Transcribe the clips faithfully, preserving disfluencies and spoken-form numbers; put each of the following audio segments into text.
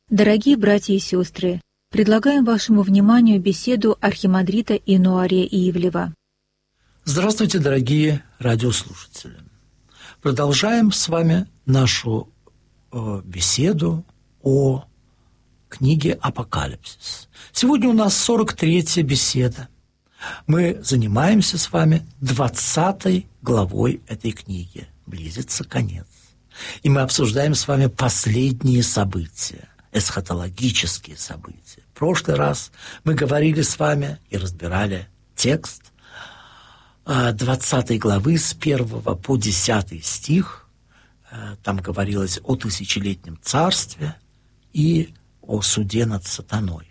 Дорогие братья и сестры, предлагаем вашему вниманию беседу архимандрита Инуария Ивлева. Здравствуйте, дорогие радиослушатели. Продолжаем с вами нашу э, беседу о книге «Апокалипсис». Сегодня у нас сорок третья беседа. Мы занимаемся с вами двадцатой главой этой книги. Близится конец. И мы обсуждаем с вами последние события, эсхатологические события. В прошлый раз мы говорили с вами и разбирали текст двадцатой главы с первого по десятый стих. Там говорилось о тысячелетнем царстве и о суде над сатаной.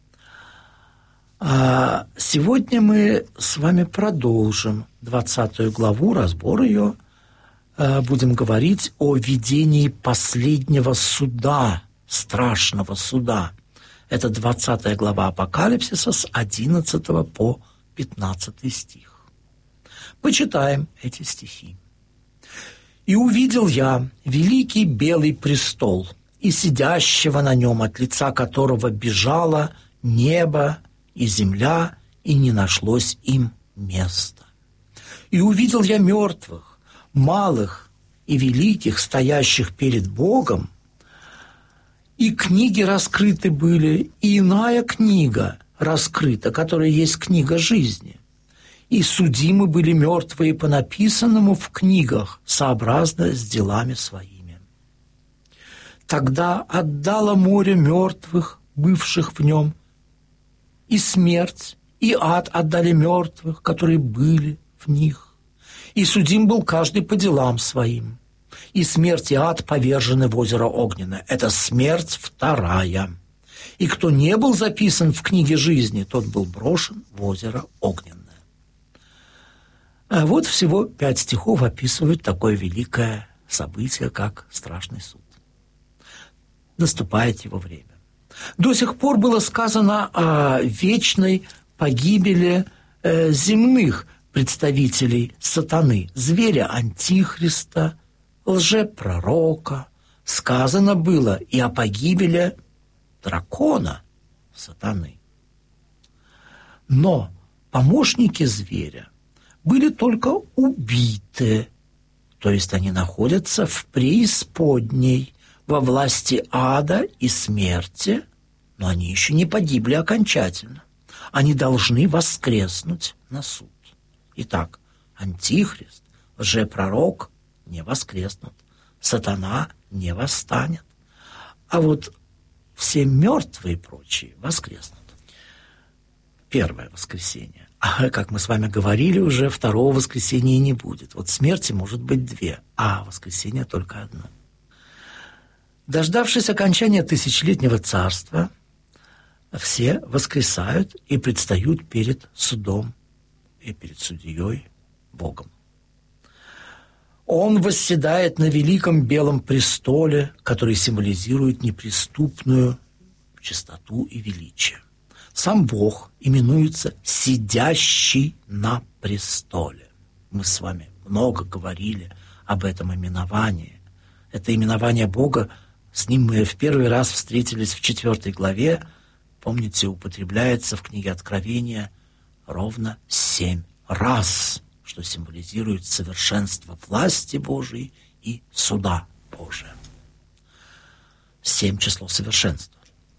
А сегодня мы с вами продолжим двадцатую главу, разбор ее. Будем говорить о видении последнего суда, страшного суда. Это двадцатая глава Апокалипсиса с одиннадцатого по пятнадцатый стих. Почитаем эти стихи. «И увидел я великий белый престол, и сидящего на нем, от лица которого бежало небо и земля, и не нашлось им места. И увидел я мертвых, малых и великих, стоящих перед Богом, и книги раскрыты были, и иная книга раскрыта, которая есть книга жизни. И судимы были мертвые по написанному в книгах, сообразно с делами своими. Тогда отдало море мертвых, бывших в нем, и смерть, и ад отдали мертвых, которые были в них. И судим был каждый по делам своим. И смерть и ад повержены в озеро огненное. Это смерть вторая. И кто не был записан в книге жизни, тот был брошен в озеро огненное». А вот всего пять стихов описывают такое великое событие, как страшный суд. Наступает его время. До сих пор было сказано о вечной погибели э, земных представителей сатаны, зверя Антихриста, лжепророка. Сказано было и о погибели дракона сатаны. Но помощники зверя были только убиты, то есть они находятся в преисподней, во власти ада и смерти, но они еще не погибли окончательно. Они должны воскреснуть на суд. Итак, Антихрист, лжепророк не воскреснут, сатана не восстанет, а вот все мертвые и прочие воскреснут. Первое воскресенье. А как мы с вами говорили, уже второго воскресенья не будет. Вот смерти может быть две, а воскресенье только одно. Дождавшись окончания тысячелетнего царства, все воскресают и предстают перед судом и перед судьей Богом. Он восседает на великом белом престоле, который символизирует неприступную чистоту и величие. Сам Бог именуется «сидящий на престоле». Мы с вами много говорили об этом именовании. Это именование Бога, с ним мы в первый раз встретились в четвертой главе, помните, употребляется в книге Откровения ровно семь раз, что символизирует совершенство власти Божией и суда Божия. Семь — число совершенства.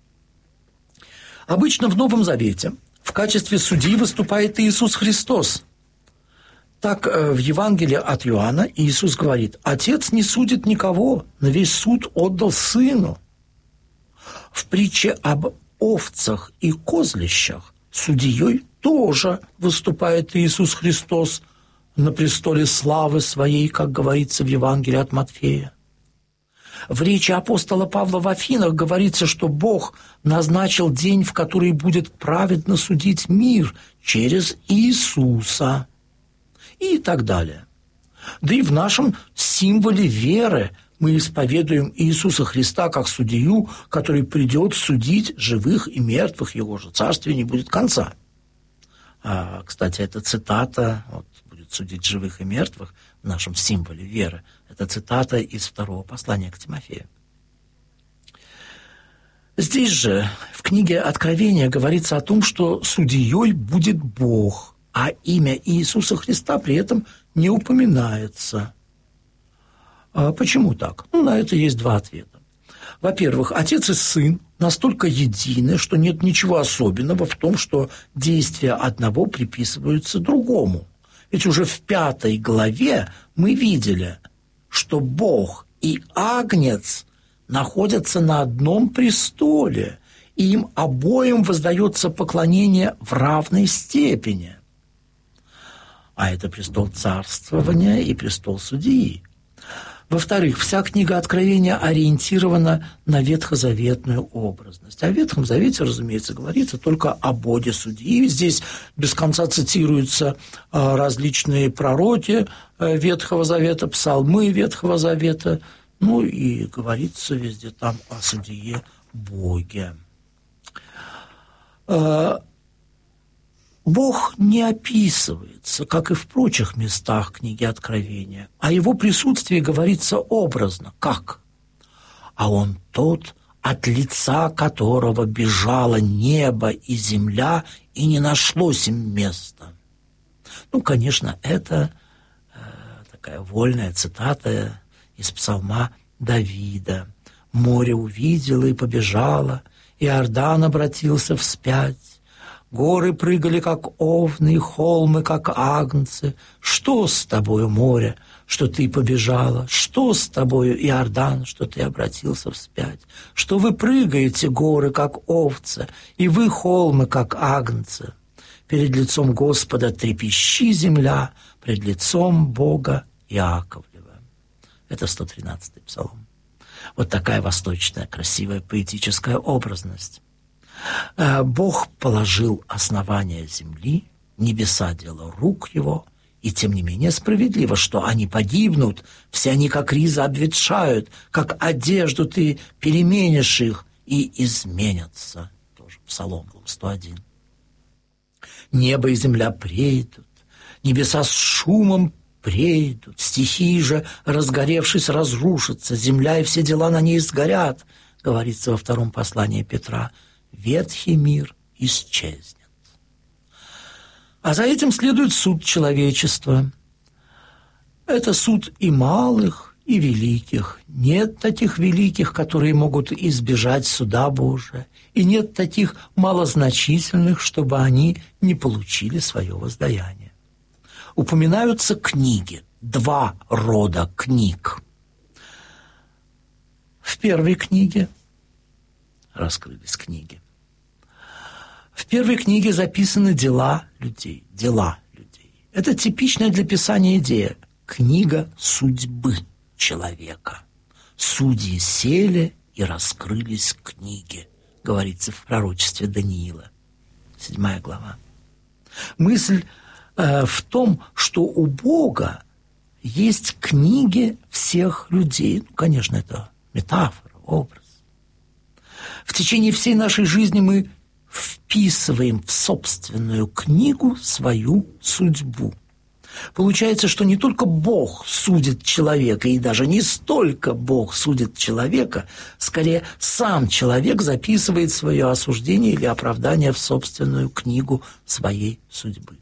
Обычно в Новом Завете в качестве судьи выступает Иисус Христос. Так в Евангелии от Иоанна Иисус говорит: «Отец не судит никого, но весь суд отдал Сыну». В притче об овцах и козлищах судьей тоже выступает Иисус Христос на престоле славы своей, как говорится в Евангелии от Матфея. В речи апостола Павла в Афинах говорится, что Бог назначил день, в который будет праведно судить мир через Иисуса. И так далее. Да и в нашем символе веры мы исповедуем Иисуса Христа как судью, который придет судить живых и мертвых, его же царствия не будет конца. А, кстати, эта цитата, вот, будет судить живых и мертвых в нашем символе веры, это цитата из второго послания к Тимофею. Здесь же, в книге Откровения, говорится о том, что судьей будет Бог, а имя Иисуса Христа при этом не упоминается. А почему так? Ну, на это есть два ответа. Во-первых, Отец и Сын настолько едины, что нет ничего особенного в том, что действия одного приписываются другому. Ведь уже в пятой главе мы видели, что Бог и Агнец находятся на одном престоле, и им обоим воздается поклонение в равной степени. А это престол царствования и престол судьи. Во-вторых, вся книга Откровения ориентирована на ветхозаветную образность. А в Ветхом Завете, разумеется, говорится только о Боге судьи. Здесь без конца цитируются различные пророки Ветхого Завета, псалмы Ветхого Завета, ну и говорится везде там о судье Боге. Бог не описывается, как и в прочих местах книги Откровения, а его присутствие говорится образно. Как? А он тот, от лица которого бежало небо и земля, и не нашлось им места. Ну, конечно, это э, такая вольная цитата из псалма Давида. «Море увидело и побежало, Иордан обратился вспять. Горы прыгали, как овны, и холмы, как агнцы. Что с тобою, море, что ты побежала? Что с тобою, Иордан, что ты обратился вспять? Что вы прыгаете, горы, как овцы, и вы, холмы, как агнцы? Перед лицом Господа трепещи земля, пред лицом Бога Иаковлева». Это сто тринадцатый псалом. Вот такая восточная, красивая, поэтическая образность. Бог положил основания земли, небеса — дело рук его, и тем не менее справедливо, что они погибнут, все они как риза обветшают, как одежду ты переменишь их, и изменятся. Тоже Псалом сто один. Небо и земля прейдут, небеса с шумом прейдут, стихии же, разгоревшись, разрушатся, земля и все дела на ней сгорят, говорится во втором послании Петра. Ветхий мир исчезнет. А за этим следует суд человечества. Это суд и малых, и великих. Нет таких великих, которые могут избежать суда Божия, и нет таких малозначительных, чтобы они не получили свое воздаяние. Упоминаются книги, два рода книг. В первой книге раскрылись книги. В первой книге записаны дела людей, дела людей. Это типичная для Писания идея – книга судьбы человека. Судьи сели и раскрылись книги, говорится в пророчестве Даниила, седьмая глава. Мысль э, в том, что у Бога есть книги всех людей. Ну, конечно, это метафора, образ. В течение всей нашей жизни мы вписываем в собственную книгу свою судьбу. Получается, что не только Бог судит человека, и даже не столько Бог судит человека, скорее сам человек записывает свое осуждение или оправдание в собственную книгу своей судьбы.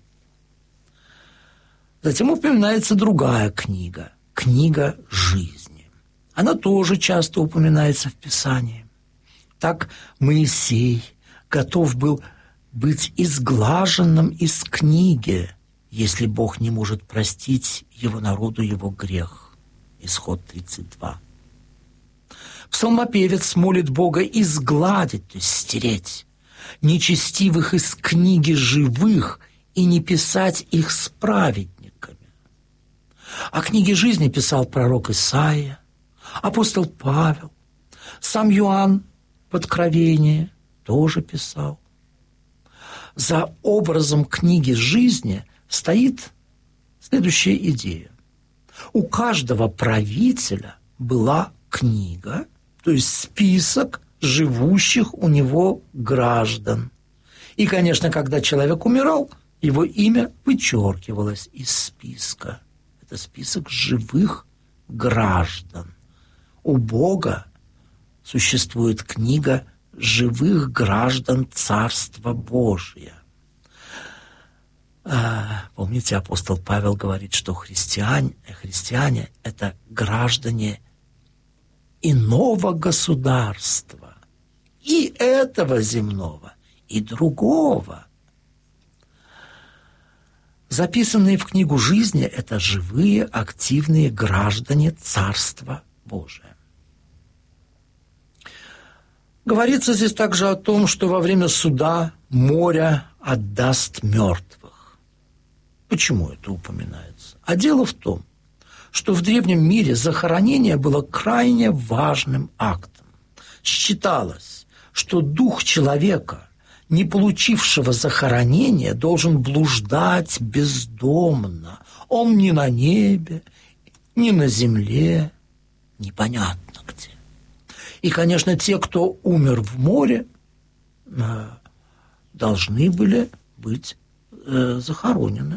Затем упоминается другая книга – книга жизни. Она тоже часто упоминается в Писании. Так Моисей готов был быть изглаженным из книги, если Бог не может простить его народу его грех. Исход тридцать два. Псалмопевец молит Бога изгладить, то есть стереть, нечестивых из книги живых и не писать их с праведниками. О книге жизни писал пророк Исаия, апостол Павел, сам Иоанн в Откровении тоже писал. За образом книги жизни стоит следующая идея. У каждого правителя была книга, то есть список живущих у него граждан. И, конечно, когда человек умирал, его имя вычеркивалось из списка. Это список живых граждан. У Бога существует книга живых граждан Царства Божия. Помните, апостол Павел говорит, что христиане, христиане – это граждане иного государства, и этого земного, и другого. Записанные в книгу жизни – это живые, активные граждане Царства Божия. Говорится здесь также о том, что во время суда море отдаст мертвых. Почему это упоминается? А дело в том, что в древнем мире захоронение было крайне важным актом. Считалось, что дух человека, не получившего захоронения, должен блуждать бездомно. Он ни на небе, ни на земле, непонятно где. И, конечно, те, кто умер в море, должны были быть захоронены.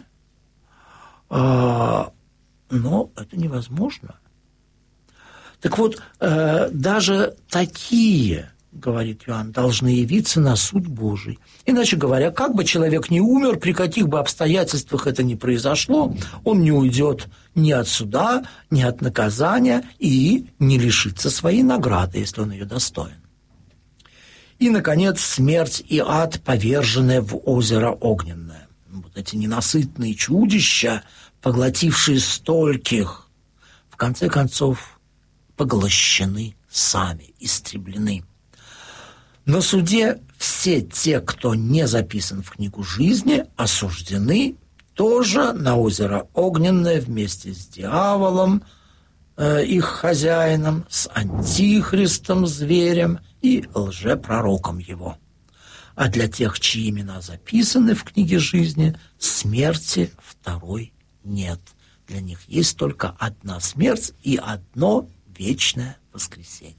Но это невозможно. Так вот, даже такие, говорит Иоанн, должны явиться на суд Божий. Иначе говоря, как бы человек ни умер, при каких бы обстоятельствах это ни произошло, он не уйдет ни от суда, ни от наказания и не лишится своей награды, если он ее достоин. И, наконец, смерть и ад, поверженные в озеро огненное. Вот эти ненасытные чудища, поглотившие стольких, в конце концов поглощены сами, истреблены. На суде все те, кто не записан в книгу жизни, осуждены тоже на озеро Огненное вместе с дьяволом, э, их хозяином, с антихристом, зверем и лжепророком его. А для тех, чьи имена записаны в книге жизни, смерти второй нет. Для них есть только одна смерть и одно вечное воскресение.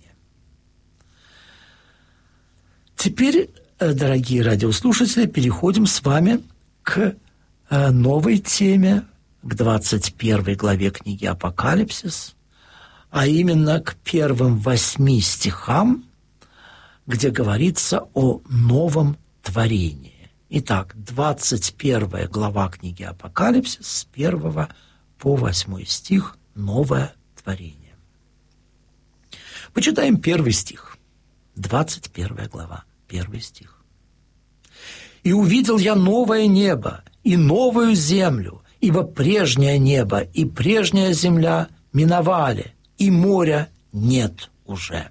Теперь, дорогие радиослушатели, переходим с вами к новой теме, к двадцать первой главе книги «Апокалипсис», а именно к первым восьми стихам, где говорится о новом творении. Итак, двадцать первая глава книги «Апокалипсис» с первого по восьмой стих «Новое творение». Почитаем первый стих, двадцать первая глава. Первый стих. «И увидел я новое небо и новую землю, ибо прежнее небо и прежняя земля миновали, и моря нет уже».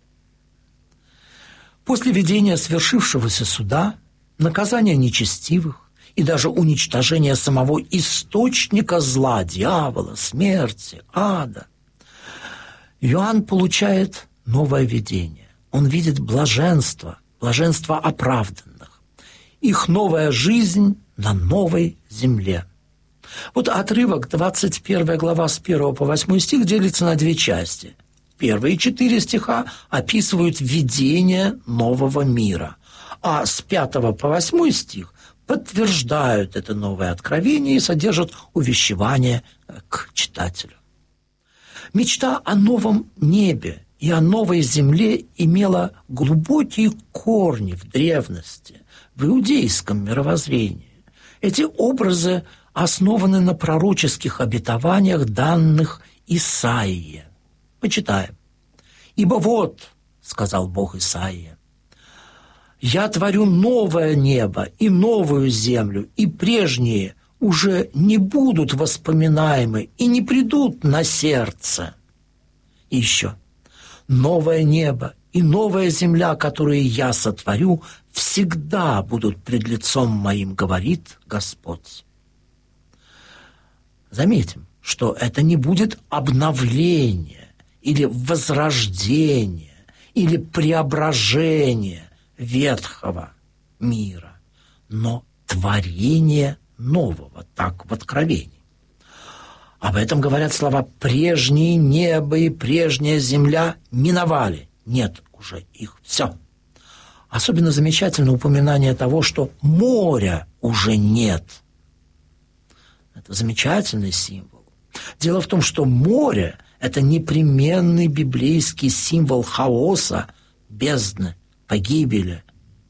После видения свершившегося суда, наказания нечестивых и даже уничтожения самого источника зла, дьявола, смерти, ада, Иоанн получает новое видение. Он видит блаженство, блаженство оправданных, их новая жизнь на новой земле. Вот отрывок, двадцать первая глава с первого по восьмой стих, делится на две части. Первые четыре стиха описывают видение нового мира, а с пятого по восьмой стих подтверждают это новое откровение и содержат увещевание к читателю. Мечта о новом небе и о новой земле имела глубокие корни в древности, в иудейском мировоззрении. Эти образы основаны на пророческих обетованиях, данных Исаии. Почитаем. «Ибо вот, — сказал Бог Исаии, — я творю новое небо и новую землю, и прежние уже не будут воспоминаемы и не придут на сердце». И еще. «Новое небо и новая земля, которые я сотворю, всегда будут пред лицом моим, говорит Господь». Заметим, что это не будет обновление или возрождение или преображение ветхого мира, но творение нового, так в Откровении. Об этом говорят слова «прежнее небо и прежняя земля миновали». Нет уже их, все. Особенно замечательно упоминание того, что моря уже нет. Это замечательный символ. Дело в том, что море – это непременный библейский символ хаоса, бездны, погибели,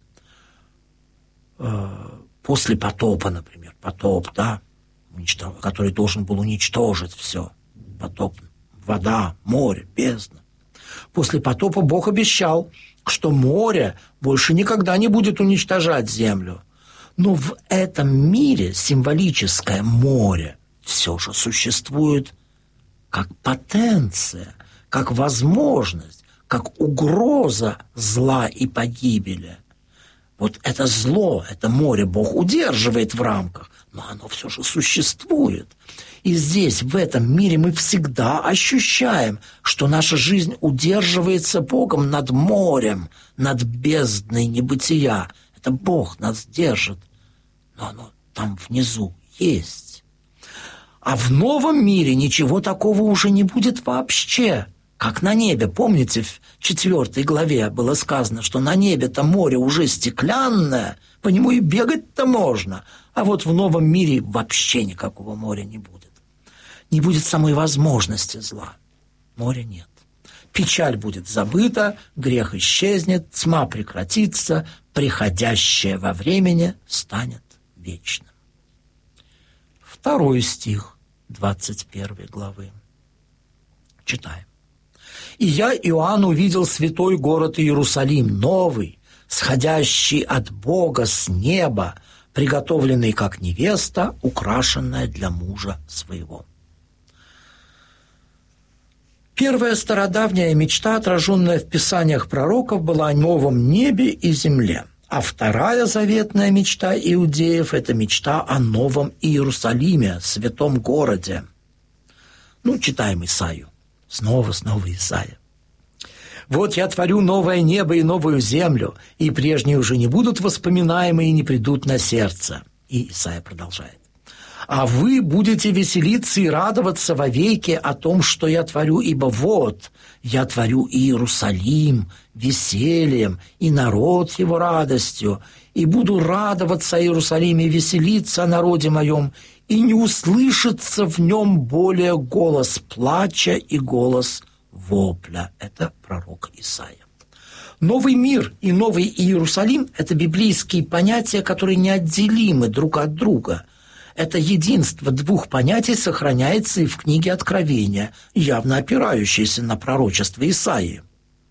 после потопа, например, потоп, да, который должен был уничтожить все, потоп, вода, море, бездна. После потопа Бог обещал, что море больше никогда не будет уничтожать землю. Но в этом мире символическое море все же существует как потенция, как возможность, как угроза зла и погибели. Вот это зло, это море Бог удерживает в рамках, но оно все же существует. И здесь, в этом мире, мы всегда ощущаем, что наша жизнь удерживается Богом над морем, над бездной небытия. Это Бог нас держит, но оно там внизу есть. А в новом мире ничего такого уже не будет вообще. Как на небе, помните, в четвертой главе было сказано, что на небе-то море уже стеклянное, по нему и бегать-то можно, а вот в новом мире вообще никакого моря не будет. Не будет самой возможности зла. Моря нет. Печаль будет забыта, грех исчезнет, тьма прекратится, приходящее во времени станет вечным. Второй стих двадцать первой главы. Читаем. «И я, Иоанн, увидел святой город Иерусалим, новый, сходящий от Бога с неба, приготовленный как невеста, украшенная для мужа своего». Первая стародавняя мечта, отраженная в писаниях пророков, была о новом небе и земле. А вторая заветная мечта иудеев – это мечта о новом Иерусалиме, святом городе. Ну, читаем Исаию. Снова, снова Исаия. «Вот я творю новое небо и новую землю, и прежние уже не будут воспоминаемы и не придут на сердце». И Исаия продолжает. «А вы будете веселиться и радоваться вовеки о том, что я творю, ибо вот я творю Иерусалим весельем, и народ его радостью, и буду радоваться о Иерусалиме и веселиться о народе моем, и не услышится в нем более голос плача и голос вопля». Это пророк Исаия. Новый мир и новый Иерусалим – это библейские понятия, которые неотделимы друг от друга. Это единство двух понятий сохраняется и в книге Откровения, явно опирающееся на пророчество Исаии.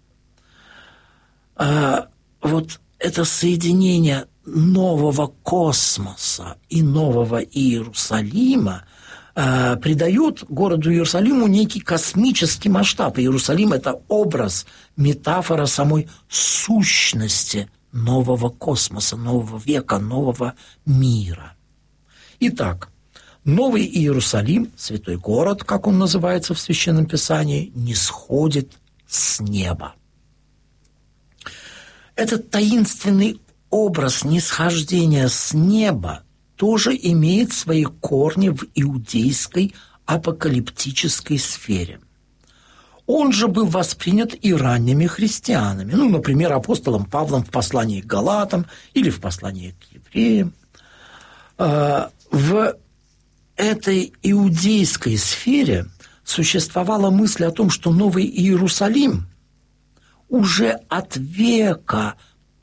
А вот это соединение нового космоса и нового Иерусалима э, придает городу Иерусалиму некий космический масштаб. Иерусалим – это образ, метафора самой сущности нового космоса, нового века, нового мира. Итак, новый Иерусалим, святой город, как он называется в Священном Писании, не сходит с неба. Этот таинственный образ нисхождения с неба тоже имеет свои корни в иудейской апокалиптической сфере. Он же был воспринят и ранними христианами, ну, например, апостолом Павлом в послании к Галатам или в послании к евреям. В этой иудейской сфере существовала мысль о том, что Новый Иерусалим уже от века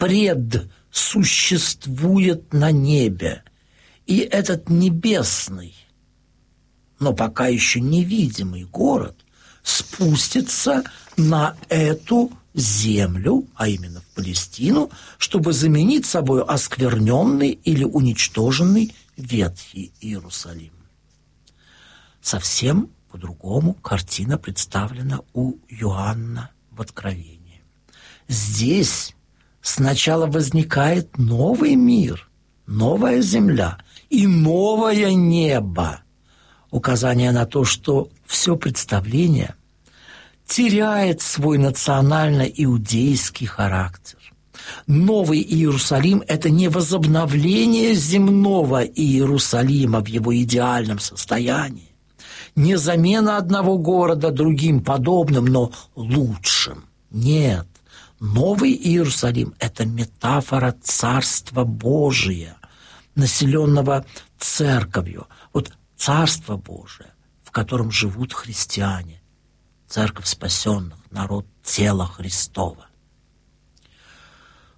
предсуществует на небе. И этот небесный, но пока еще невидимый город спустится на эту землю, а именно в Палестину, чтобы заменить собой оскверненный или уничтоженный Ветхий Иерусалим. Совсем по-другому картина представлена у Иоанна в Откровении. Здесь сначала возникает новый мир, новая земля и новое небо. Указание на то, что все представление теряет свой национально-иудейский характер. Новый Иерусалим – это не возобновление земного Иерусалима в его идеальном состоянии, не замена одного города другим подобным, но лучшим. Нет, Новый Иерусалим – это метафора Царства Божия, населенного Церковью. Вот Царство Божие, в котором живут христиане, Церковь спасенных, народ тела Христова.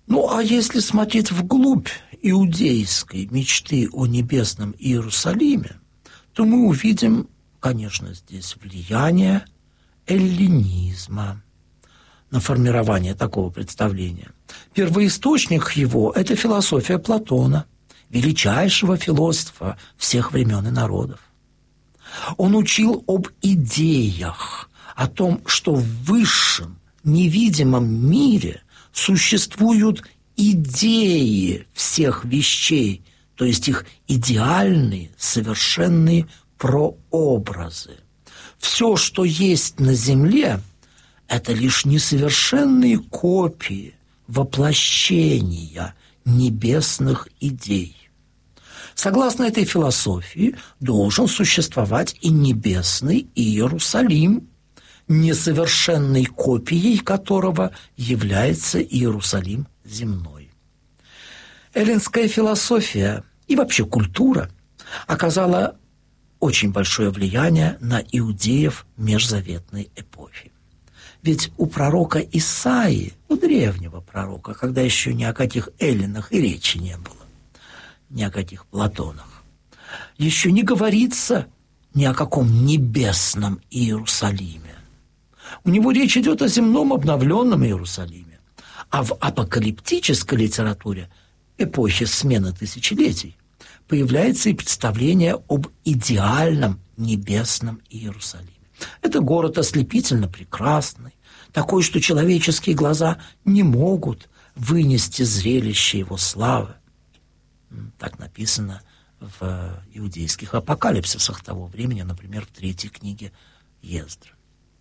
Ну, а если смотреть вглубь иудейской мечты о небесном Иерусалиме, то мы увидим, конечно, здесь влияние эллинизма на формирование такого представления. Первоисточник его – это философия Платона, величайшего философа всех времен и народов. Он учил об идеях, о том, что в высшем, невидимом мире существуют идеи всех вещей, то есть их идеальные, совершенные прообразы. Все, что есть на земле, это лишь несовершенные копии, воплощения небесных идей. Согласно этой философии, должен существовать и небесный Иерусалим, несовершенной копией которого является Иерусалим земной. Эллинская философия и вообще культура оказала очень большое влияние на иудеев межзаветной эпохи. Ведь у пророка Исаии, у древнего пророка, когда еще ни о каких эллинах и речи не было, ни о каких Платонах, еще не говорится ни о каком небесном Иерусалиме. У него речь идет о земном обновленном Иерусалиме. А в апокалиптической литературе эпохи смены тысячелетий появляется и представление об идеальном небесном Иерусалиме. Это город ослепительно прекрасный, такой, что человеческие глаза не могут вынести зрелище его славы. Так написано в иудейских апокалипсисах того времени, например, в третьей книге Ездры.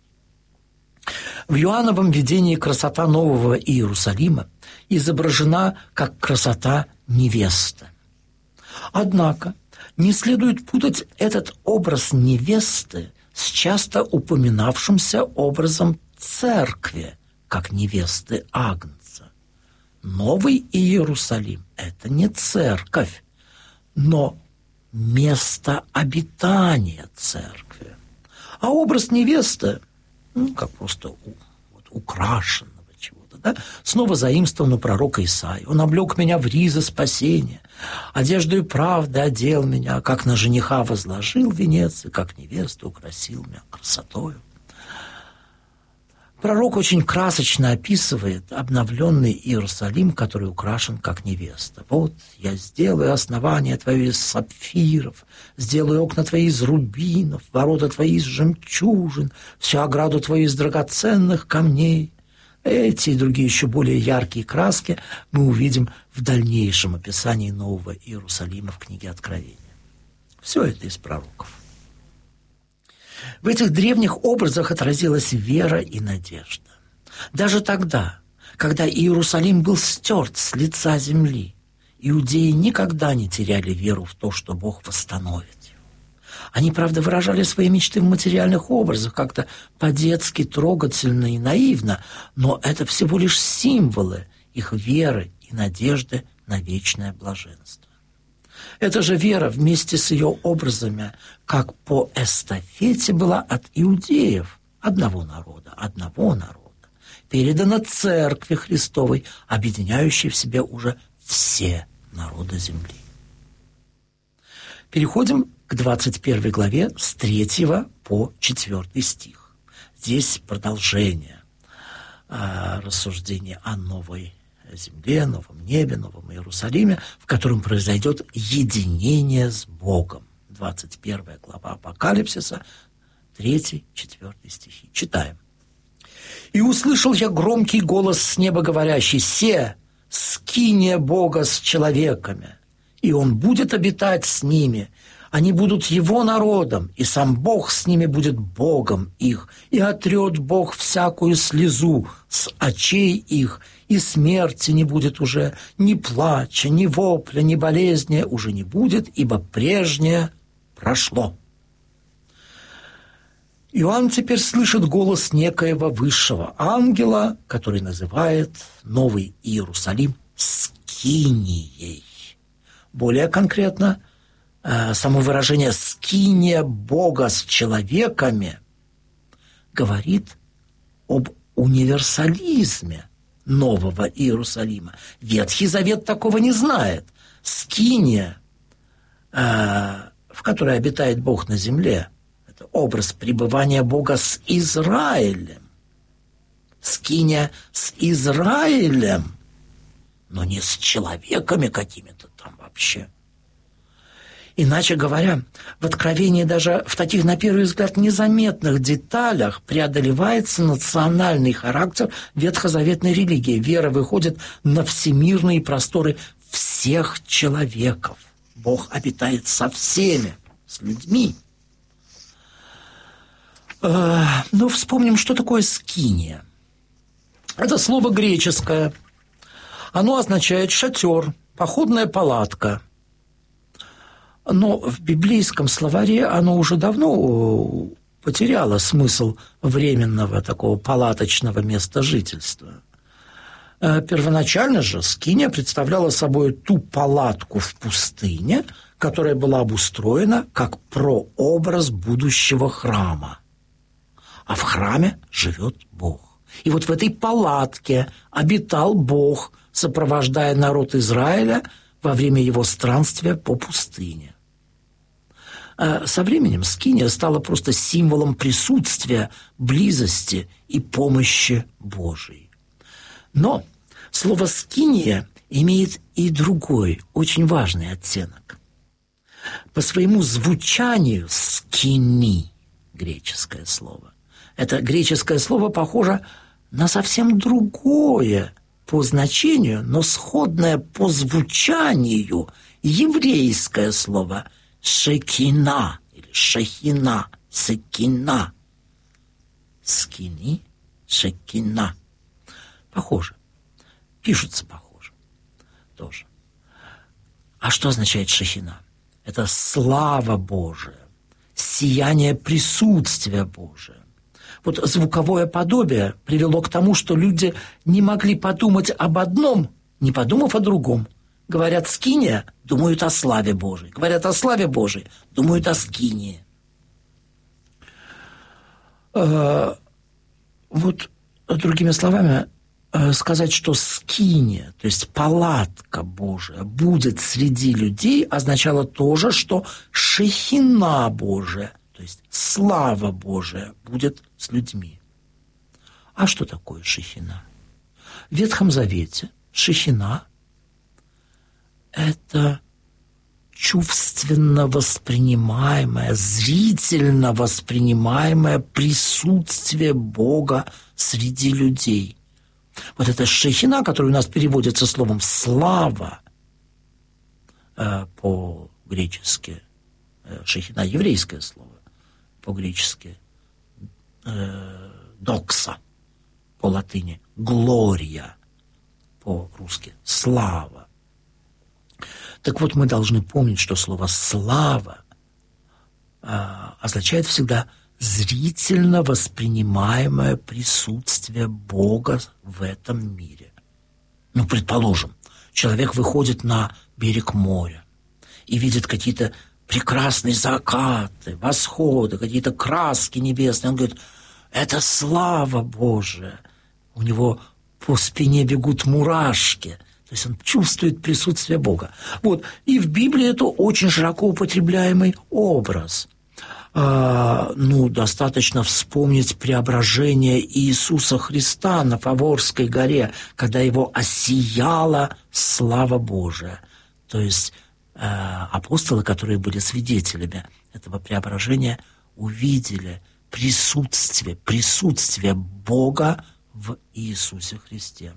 В Иоанновом видении красота нового Иерусалима изображена как красота невесты. Однако не следует путать этот образ невесты с часто упоминавшимся образом церкви, как невесты Агнца. Новый Иерусалим – это не церковь, но место обитания церкви. А образ невесты, ну, как просто у, вот, украшенного чего-то, да, снова заимствован у пророка Исаии. Он облег меня в ризы спасения, одеждою правды одел меня, как на жениха возложил венец, и как невесту украсил меня красотою. Пророк очень красочно описывает обновленный Иерусалим, который украшен как невеста. «Вот я сделаю основание твое из сапфиров, сделаю окна твои из рубинов, ворота твои из жемчужин, всю ограду твою из драгоценных камней». Эти и другие еще более яркие краски мы увидим в дальнейшем описании Нового Иерусалима в книге Откровения. Все это из пророков. В этих древних образах отразилась вера и надежда. Даже тогда, когда Иерусалим был стерт с лица земли, иудеи никогда не теряли веру в то, что Бог восстановит его. Они, правда, выражали свои мечты в материальных образах, как-то по-детски трогательно и наивно, но это всего лишь символы их веры и надежды на вечное блаженство. Эта же вера вместе с ее образами, как по эстафете, была от иудеев, одного народа, одного народа, передана Церкви Христовой, объединяющей в себе уже все народы земли. Переходим к двадцать первой главе с третьего по четвёртый стих. Здесь продолжение э, рассуждения о новой земле, новом небе, новом Иерусалиме, в котором произойдет единение с Богом. двадцать первая глава Апокалипсиса, третий, четвёртый стихи. Читаем. «И услышал я громкий голос с неба, говорящий: се, скиния Бога с человеками, и Он будет обитать с ними. Они будут Его народом, и сам Бог с ними будет Богом их, и отрет Бог всякую слезу с очей их, и смерти не будет уже, ни плача, ни вопля, ни болезни уже не будет, ибо прежнее прошло». Иоанн теперь слышит голос некоего высшего ангела, который называет Новый Иерусалим скинией. Более конкретно, само выражение «скиния Бога с человеками» говорит об универсализме Нового Иерусалима. Ветхий Завет такого не знает. Скиния, в которой обитает Бог на земле, это образ пребывания Бога с Израилем. Скиния с Израилем, но не с человеками какими-то там вообще. Иначе говоря, в Откровении даже в таких, на первый взгляд, незаметных деталях преодолевается национальный характер ветхозаветной религии. Вера выходит на всемирные просторы всех человеков. Бог обитает со всеми, с людьми. Но вспомним, что такое скиния. Это слово греческое. Оно означает шатер, походная палатка. Но в библейском словаре оно уже давно потеряло смысл временного такого палаточного места жительства. Первоначально же скиния представляла собой ту палатку в пустыне, которая была обустроена как прообраз будущего храма. А в храме живет Бог. И вот в этой палатке обитал Бог, сопровождая народ Израиля во время его странствия по пустыне. А со временем скиния стала просто символом присутствия, близости и помощи Божией. Но слово «скиния» имеет и другой, очень важный оттенок. По своему звучанию «скини» – греческое слово. Это греческое слово похоже на совсем другое по значению, но сходное по звучанию еврейское слово «шекина» или «шехина», «секина». «Скини», «шекина». Похоже. Пишутся похоже. Тоже. А что означает шехина? Это слава Божия, сияние присутствия Божия. Вот звуковое подобие привело к тому, что люди не могли подумать об одном, не подумав о другом. Говорят «скиния», думают о славе Божией. Говорят о славе Божией, думают о скинии. Вот, другими словами, сказать, что скиния, то есть палатка Божия, будет среди людей, означало тоже, что шехина Божия, то есть слава Божия, будет с людьми. А что такое шехина? В Ветхом Завете шехина – это чувственно воспринимаемое, зрительно воспринимаемое присутствие Бога среди людей. Вот эта шехина, которая у нас переводится словом «слава» э, по-гречески, э, шехина – еврейское слово, по-гречески э, «докса», по-латыни «глория», по-русски «слава». Так вот, мы должны помнить, что слово «слава» э, означает всегда зрительно воспринимаемое присутствие Бога в этом мире. Ну, предположим, человек выходит на берег моря и видит какие-то прекрасные закаты, восходы, какие-то краски небесные. Он говорит, это слава Божия. У него по спине бегут мурашки. То есть он чувствует присутствие Бога. Вот. И в Библии это очень широко употребляемый образ. А, ну, достаточно вспомнить преображение Иисуса Христа на Фаворской горе, когда его осияла слава Божия. То есть а, апостолы, которые были свидетелями этого преображения, увидели присутствие, присутствие Бога в Иисусе Христе.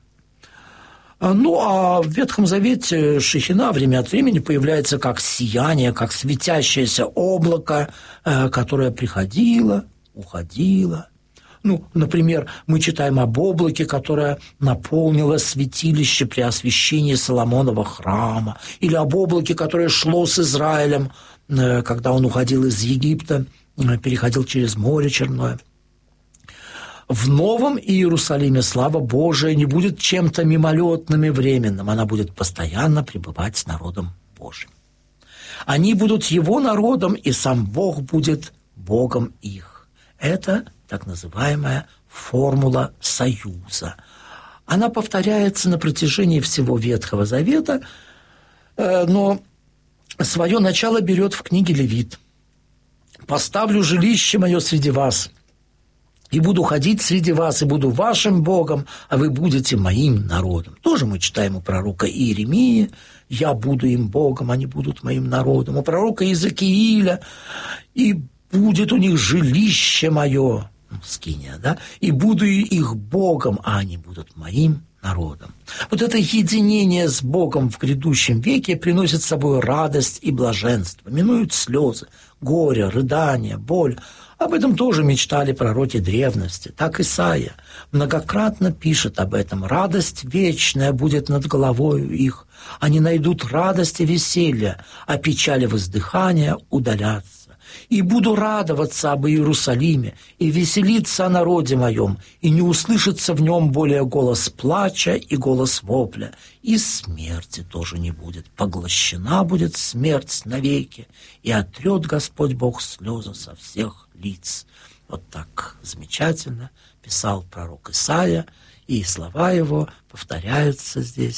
Ну, а в Ветхом Завете шехина время от времени появляется как сияние, как светящееся облако, которое приходило, уходило. Ну, например, мы читаем об облаке, которое наполнило святилище при освящении Соломонова храма, или об облаке, которое шло с Израилем, когда он уходил из Египта, переходил через море Черное. В Новом Иерусалиме слава Божия не будет чем-то мимолетным и временным, она будет постоянно пребывать с народом Божьим. Они будут его народом, и сам Бог будет Богом их. Это так называемая формула союза. она повторяется на протяжении всего Ветхого Завета, но свое начало берет в книге Левит. «Поставлю жилище мое среди вас, и буду ходить среди вас, и буду вашим Богом, а вы будете моим народом». Тоже мы читаем у пророка Иеремии: «Я буду им Богом, они будут моим народом». У пророка Иезекииля: «И будет у них жилище мое», скиния, да, «и буду их Богом, а они будут моим народом». Вот это единение с Богом в грядущем веке приносит с собой радость и блаженство, минуют слезы, горе, рыдания, боль. Об этом тоже мечтали пророки древности. Так Исаия многократно пишет об этом. «Радость вечная будет над головою их, они найдут радость и веселье, а печали воздыхания удалятся. И буду радоваться об Иерусалиме, и веселиться о народе моем, и не услышится в нем более голос плача и голос вопля, и смерти тоже не будет. Поглощена будет смерть навеки, и отрет Господь Бог слезы со всех лиц». Вот так замечательно писал пророк Исаия, и слова его повторяются здесь